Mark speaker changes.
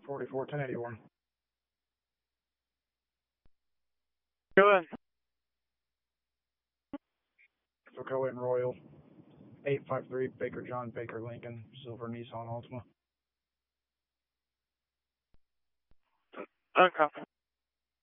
Speaker 1: 44 1081.
Speaker 2: Go ahead.
Speaker 1: Socoa and Royal. 853 Baker John Baker Lincoln Silver Nissan Altima.
Speaker 2: Uncopy.